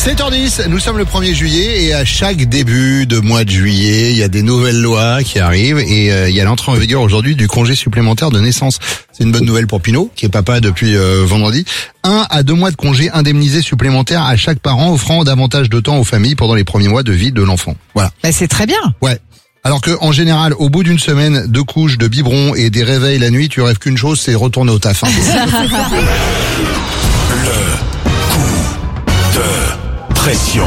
7h10, nous sommes le 1er juillet et à chaque début de mois de juillet, il y a des nouvelles lois qui arrivent et il y a l'entrée en vigueur aujourd'hui du congé supplémentaire de naissance. C'est une bonne nouvelle pour Pinot, qui est papa depuis vendredi. 1 à 2 mois de congé indemnisé supplémentaire à chaque parent, offrant davantage de temps aux familles pendant les premiers mois de vie de l'enfant. Voilà. Bah, c'est très bien. Ouais. Alors que, en général, au bout d'une semaine de couches, de biberons et des réveils la nuit, tu rêves qu'une chose, c'est retourner au taf. Hein. Pression.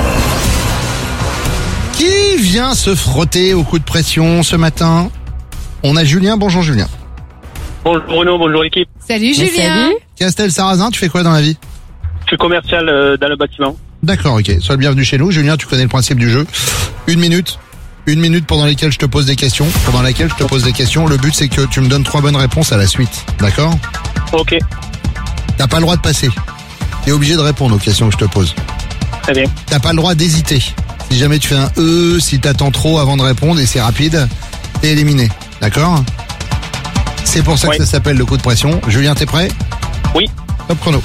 Qui vient se frotter au coup de pression ce matin? On a Julien. Bonjour Julien. Bonjour Bruno, bonjour l'équipe. Salut Julien. Salut. Castel Sarrazin, tu fais quoi dans la vie? Je suis commercial dans le bâtiment. D'accord, ok. Sois le bienvenu chez nous. Julien, tu connais le principe du jeu. Une minute pendant laquelle je te pose des questions. Le but, c'est que tu me donnes 3 bonnes réponses à la suite. D'accord? Ok, T'as pas le droit de passer. T'es obligé de répondre aux questions que je te pose. très bien. T'as pas le droit d'hésiter. Si jamais tu fais un si t'attends trop avant de répondre et c'est rapide, t'es éliminé. D'accord? C'est pour ça que ça s'appelle le coup de pression. Julien, t'es prêt? Oui. Top chrono.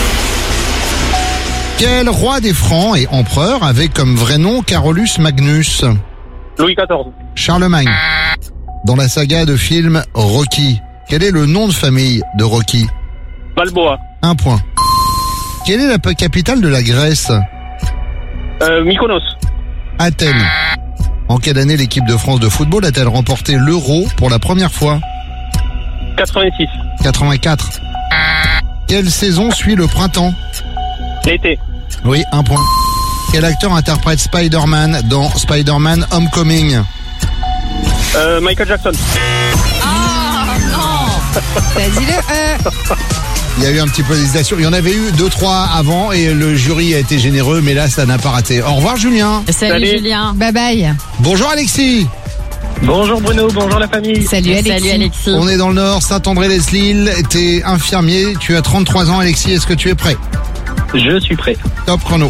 Quel roi des Francs et empereur avait comme vrai nom Carolus Magnus? Louis XIV. Charlemagne. Dans la saga de film Rocky, quel est le nom de famille de Rocky? Balboa. 1 point. Quelle est la capitale de la Grèce? Mykonos. Athènes. En quelle année l'équipe de France de football a-t-elle remporté l'Euro pour la première fois? 86. 84. Quelle saison suit le printemps? L'été. Oui, 1 point. Quel acteur interprète Spider-Man dans Spider-Man Homecoming? Michael Jackson. Ah non. T'as dit le Il y a eu un petit peu d'hésitation. Il y en avait eu 2-3 avant et le jury a été généreux, mais là, ça n'a pas raté. Au revoir, Julien. Salut Julien. Bye bye. Bonjour, Alexis. Bonjour Bruno, bonjour la famille. Salut Alexis. Salut Alexis. On est dans le Nord, Saint-André-les-Îles. T'es infirmier, tu as 33 ans, Alexis. Est-ce que tu es prêt? Je suis prêt. Top chrono.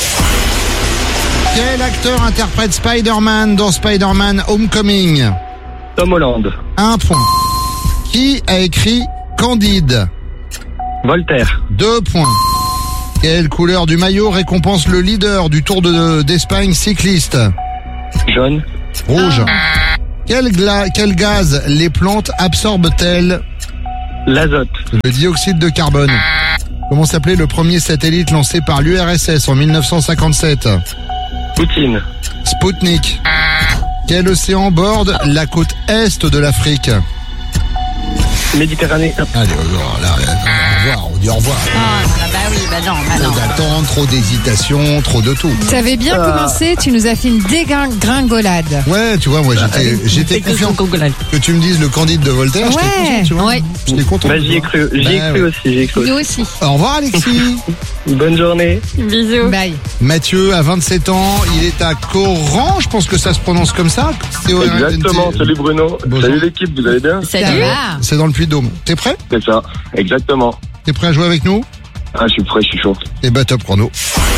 Quel acteur interprète Spider-Man dans Spider-Man Homecoming? Tom Holland. 1 point. Qui a écrit Candide? Voltaire. 2 points. Quelle couleur du maillot récompense le leader du Tour d'Espagne cycliste? Jaune. Rouge. Quel gaz les plantes absorbent-elles? L'azote. Le dioxyde de carbone. Comment s'appelait le premier satellite lancé par l'URSS en 1957? Poutine. Spoutnik. Quel océan borde la côte est de l'Afrique? Méditerranée. Allez, au revoir, on dit au revoir. Bah oui, bah non. Trop d'attente, trop d'hésitation, trop de tout. T'avais bien commencé, tu nous as fait une dégringolade. Ouais, tu vois, moi j'étais confiant que tu me dises le Candide de Voltaire. Ouais, j'étais content, tu vois. ouais. J'étais content. Bah, j'y ai cru aussi, Nous aussi. Au revoir, Alexis. Bonne journée. Bisous. Bye. Mathieu a 27 ans, il est à Coran, je pense que ça se prononce comme ça. Exactement, salut Bruno. Bonjour. Salut l'équipe, vous allez bien? Ça Salut. va? C'est dans le Puy-de-Dôme. T'es prêt? C'est ça, exactement. T'es prêt à jouer avec nous? Ah, je suis prêt, je suis chaud. Eh bah top chrono.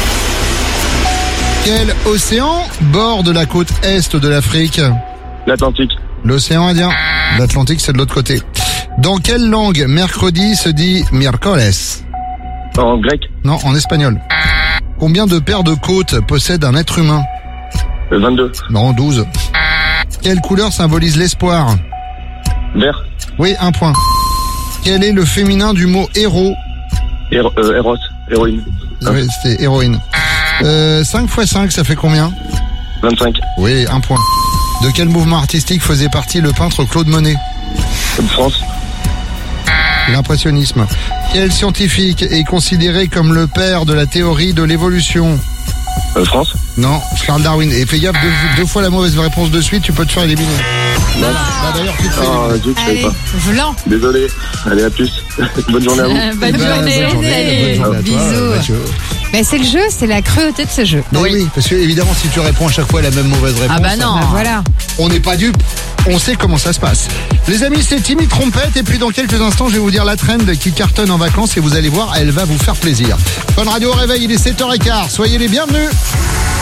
Quel océan borde la côte est de l'Afrique? L'Atlantique. L'océan Indien. L'Atlantique, c'est de l'autre côté. Dans quelle langue mercredi se dit miércoles? En grec. Non, en espagnol. Combien de paires de côtes possède un être humain? 22. Non, 12. Quelle couleur symbolise l'espoir? Vert. Oui, 1 point. Quel est le féminin du mot héros? Eros. Héroïne. Oui, c'était héroïne. 5 x 5, ça fait combien? 25. Oui, 1 point. De quel mouvement artistique faisait partie le peintre Claude Monet? France. L'impressionnisme. Quel scientifique est considéré comme le père de la théorie de l'évolution? France. Non, Charles Darwin. Et fais gaffe, deux fois la mauvaise réponse de suite, tu peux te faire éliminer. Bah, d'ailleurs, tu te fais éliminer. Ah, Dieu, je savais Allez, pas. Vlan. Désolé. Allez, à plus. Bonne journée à vous. Bonne journée. Bonne journée à toi, Bisous. Mathieu. Mais c'est le jeu, c'est la cruauté de ce jeu. Mais oui, parce que évidemment, si tu réponds à chaque fois la même mauvaise réponse, Ah bah non. Bah voilà. on n'est pas dupes. On sait comment ça se passe. Les amis, c'est Timmy Trompette. Et puis dans quelques instants, je vais vous dire la trend qui cartonne en vacances. Et vous allez voir, elle va vous faire plaisir. Fun Radio au réveil, il est 7h15. Soyez les bienvenus.